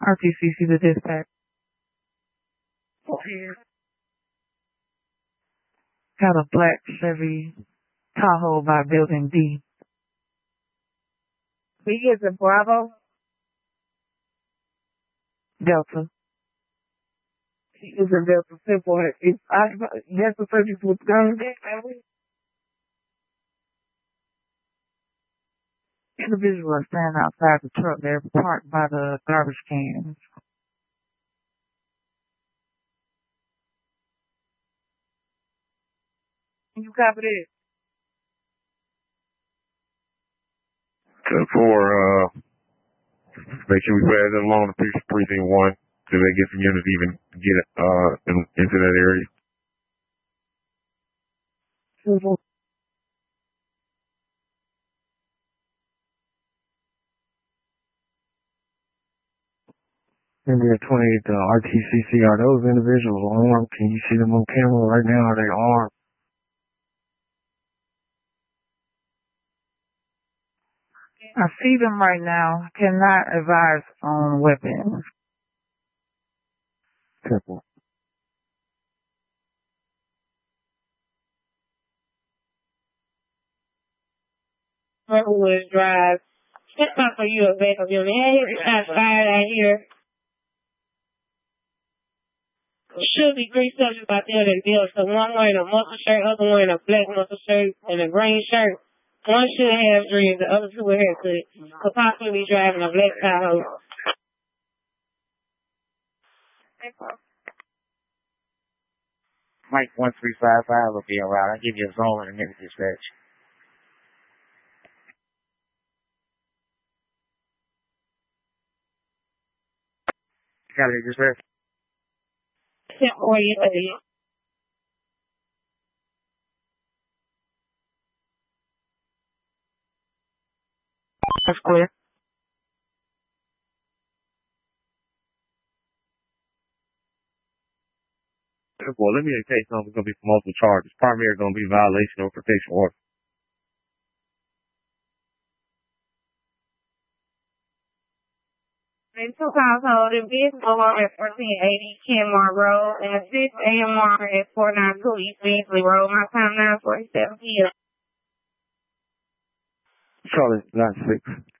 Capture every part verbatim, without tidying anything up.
R T C C, the dispatch. Got a black Chevy Tahoe by Building D. B is a Bravo. Delta. She is a Delta simple. If I yes, the subject was going to Individuals are standing outside the truck. They're parked by the garbage cans. You copy this? ten four, uh, make sure we pass it along to precinct one till they get some units even get uh in, into that area. Simple. Number twenty-eight, the R T C C, are those individuals armed? Can you see them on camera right now? Are they armed? I see them right now. Cannot advise on weapons. Simple. Maplewood Drive. Step up for you a back of your man. Shots fired out here. Should be three subjects out there that deal. So one wearing a muscle shirt, other wearing a black muscle shirt and a green shirt. One should have dreads, the other two will have to could possibly be driving a black Tahoe. Mike one three five five will be around. I'll give you a zone in a minute, dispatch. Got it, dispatch. Where you at? That's clear. Well, let me tell you something. It's going to be for multiple charges. Primary going to be violation of protection order. In two household in business over at fourteen eighty Kenmore Road and six A M R at four ninety-two East Beasley Road. My time nine forty-seven P M Charlie, nine six.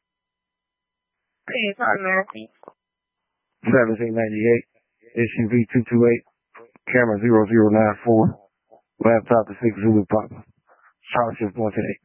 Hey, sorry, Nancy. seventeen ninety-eight. S U V two two eight. Camera zero zero nine four. Laptop to six Zulu Papa. Charlie shift one to eight.